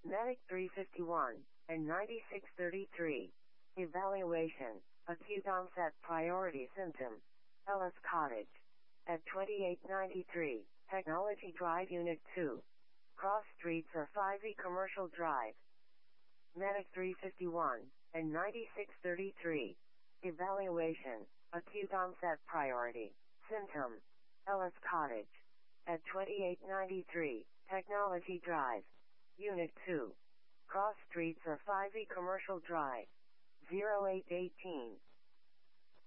Medic 351 and 9633. Evaluation. Acute onset priority symptom. Ellis Cottage. At 2893, Technology Drive Unit 2. Cross streets are 5E Commercial Drive. Medic 351 and 9633. Evaluation. Acute onset priority symptom. Ellis Cottage. At 2893, Technology Drive. Unit 2. Cross streets are 5E Commercial Drive. 0818.